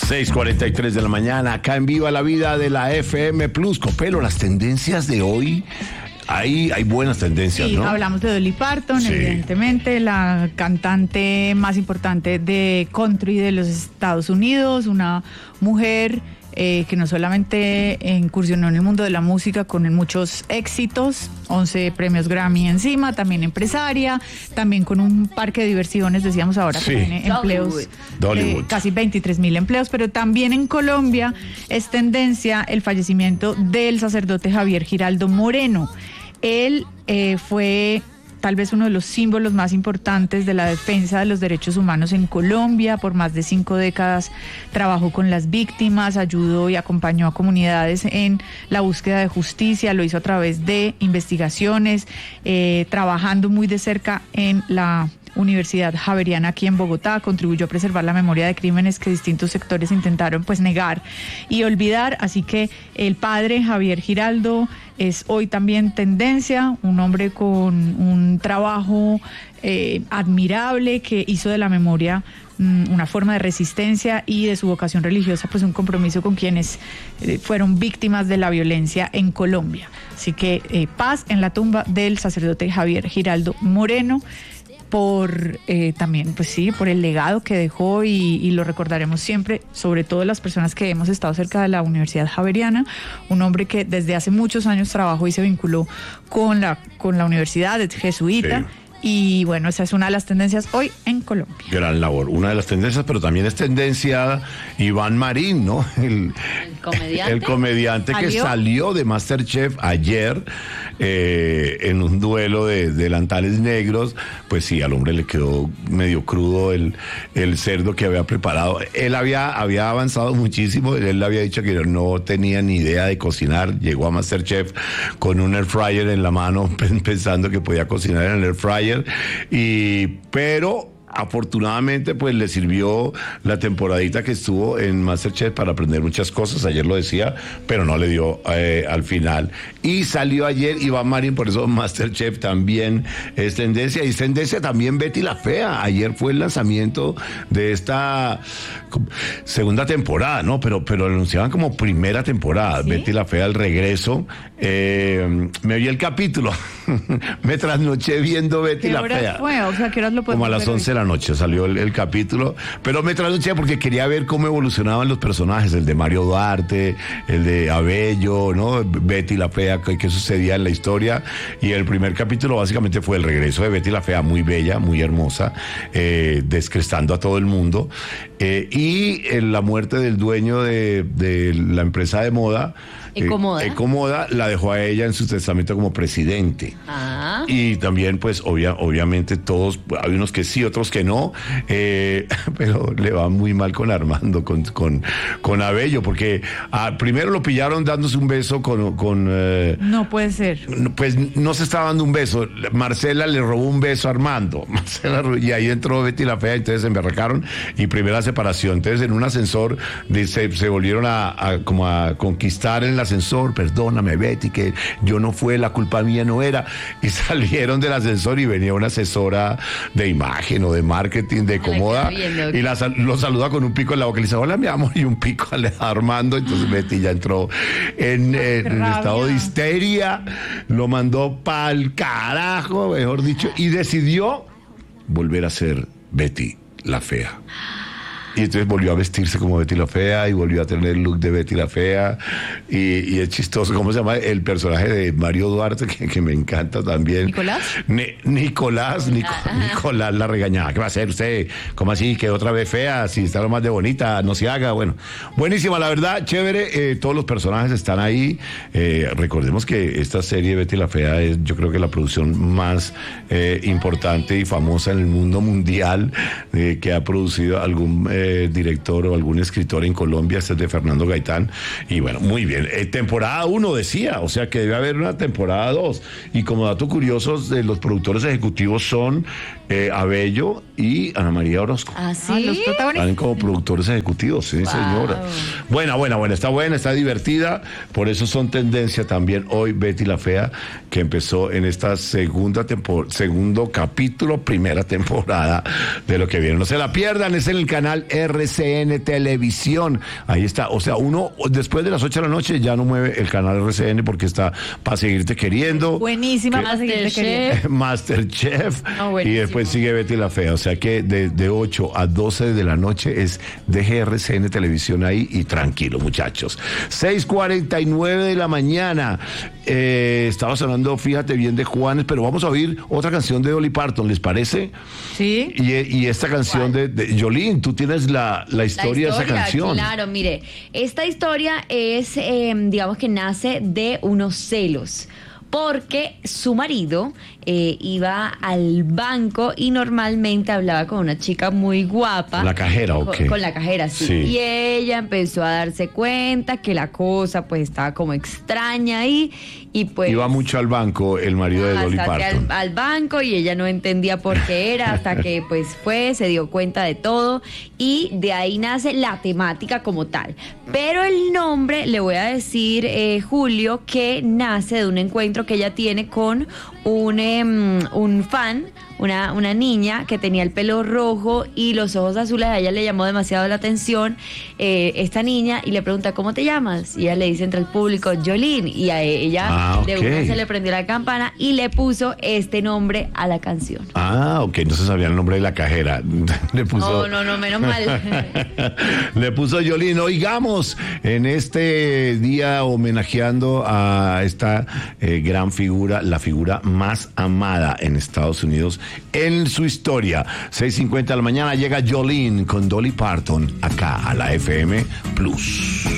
6:43 de la mañana, acá en Viva la Vida de la FM Plus. Copelo, las tendencias de hoy, hay buenas tendencias, sí, ¿no? Hablamos de Dolly Parton, sí, evidentemente, la cantante más importante de country de los Estados Unidos, una mujer que no solamente incursionó en el mundo de la música con muchos éxitos, 11 premios Grammy encima, también empresaria, también con un parque de diversiones, decíamos ahora, sí, que tiene empleos, casi 23,000 empleos, pero también en Colombia es tendencia el fallecimiento del sacerdote Javier Giraldo Moreno. Él fue tal vez uno de los símbolos más importantes de la defensa de los derechos humanos en Colombia. Por más de 5 décadas trabajó con las víctimas, ayudó y acompañó a comunidades en la búsqueda de justicia, lo hizo a través de investigaciones, trabajando muy de cerca en la Universidad Javeriana aquí en Bogotá, contribuyó a preservar la memoria de crímenes que distintos sectores intentaron negar y olvidar, así que el padre Javier Giraldo es hoy también tendencia, un hombre con un trabajo admirable que hizo de la memoria una forma de resistencia y de su vocación religiosa un compromiso con quienes fueron víctimas de la violencia en Colombia. Así que paz en la tumba del sacerdote Javier Giraldo Moreno, por también, por el legado que dejó y lo recordaremos siempre, sobre todo las personas que hemos estado cerca de la Universidad Javeriana, un hombre que desde hace muchos años trabajó y se vinculó con la universidad, es jesuita. Sí. Y bueno, esa es una de las tendencias hoy en Colombia. Gran labor, una de las tendencias, pero también es tendencia Iván Marín, ¿no? El comediante. El comediante que salió de MasterChef ayer en un duelo de delantales negros. Pues sí, al hombre le quedó medio crudo el cerdo que había preparado. Él había avanzado muchísimo, él le había dicho que no tenía ni idea de cocinar. Llegó a MasterChef con un air fryer en la mano pensando que podía cocinar en el air fryer. Pero afortunadamente le sirvió la temporadita que estuvo en MasterChef para aprender muchas cosas, ayer lo decía, pero no le dio al final. Y salió ayer Iván Marín, por eso MasterChef también es tendencia, y es tendencia también Betty la Fea. Ayer fue el lanzamiento de esta segunda temporada, ¿no? Pero lo anunciaban como primera temporada, ¿sí? Betty la Fea, el regreso. Me vi el capítulo, me trasnoché viendo Betty la Fea. Fue? O sea, ¿qué horas lo podemos como a las 11 de la noche salió el capítulo, pero me trasnoché porque quería ver cómo evolucionaban los personajes, el de Mario Duarte, el de Abello, ¿no? Betty la Fea, qué sucedía en la historia, y el primer capítulo básicamente fue el regreso de Betty la Fea, muy bella, muy hermosa, descrestando a todo el mundo, y la muerte del dueño de la empresa de moda, Ecomoda, la dejó a ella en su testamento como presidente. Y también, obviamente todos, hay unos que sí, otros que no, pero le va muy mal con Armando, con Abello, porque primero lo pillaron dándose un beso con no puede ser. Pues no se estaba dando un beso. Marcela le robó un beso a Armando. Y ahí entró Betty la Fea, entonces se emberracaron y primera separación. Entonces en un ascensor se volvieron a conquistar en el ascensor. Perdóname, Betty, que yo no fue, la culpa mía no era. Y salieron del ascensor y venía una asesora de imagen o de marketing de Ecomoda y lo saluda con un pico en la boca y le dice: hola, mi amor, y un pico a Armando. Entonces Betty ya entró en estado de histeria, lo mandó pa'l carajo, mejor dicho, y decidió volver a ser Betty la Fea. Y entonces volvió a vestirse como Betty la Fea y volvió a tener el look de Betty la Fea. Y es chistoso. ¿Cómo se llama el personaje de Mario Duarte? Que me encanta también. ¿Nicolás? Nicolás la regañaba. ¿Qué va a hacer usted? ¿Cómo así? Que otra vez fea, si está lo más de bonita, no se haga. Bueno, buenísima, la verdad, chévere. Todos los personajes están ahí. Recordemos que esta serie Betty la Fea es, yo creo que la producción más importante y famosa en el mundo mundial que ha producido algún director o algún escritor en Colombia. Este es de Fernando Gaitán. Y bueno, muy bien. Temporada 1 decía, o sea que debe haber una temporada 2. Y como dato curioso, los productores ejecutivos son Abello y Ana María Orozco. ¿Sí? Los protagonistas. Salen como productores ejecutivos, sí, señora. Buena, está divertida. Por eso son tendencia también hoy Betty la Fea, que empezó en esta segundo capítulo, primera temporada de lo que viene. No se la pierdan, es en el canal RCN Televisión. Ahí está. O sea, uno después de las 8 de la noche ya no mueve el canal RCN porque está Para Seguirte Queriendo. Buenísima, Para Seguirte Queriendo. Masterchef. Y después sigue Betty la Fea. O sea que de 8 a 12 de la noche es RCN Televisión ahí y tranquilo, muchachos. 6:49 de la mañana. Estaba sonando, fíjate bien, de Juanes, pero vamos a oír otra canción de Dolly Parton, ¿les parece? Sí. Y esta canción de Jolene, tú tienes la historia de esa canción. Claro, mire, esta historia es, digamos que nace de unos celos. Porque su marido iba al banco y normalmente hablaba con una chica muy guapa. ¿La cajera o qué? Con la cajera, sí. Y ella empezó a darse cuenta que la cosa pues estaba como extraña ahí y pues... Iba mucho al banco el marido de Dolly Parton. Al banco y ella no entendía por qué era hasta que pues se dio cuenta de todo y de ahí nace la temática como tal. Pero el nombre, le voy a decir, Julio, que nace de un encuentro que ella tiene con un fan, una niña que tenía el pelo rojo y los ojos azules. A ella le llamó demasiado la atención esta niña y le pregunta, ¿cómo te llamas? Y ella le dice entre el público, Jolene, y a ella de una se le prendió la campana y le puso este nombre a la canción. Ok, entonces sabía el nombre de la cajera. Le puso... No, menos mal. Le puso Jolene. Oigamos en este día homenajeando a esta gran figura, la figura más amada en Estados Unidos en su historia. 6:50 de la mañana llega Jolene con Dolly Parton acá a la FM Plus.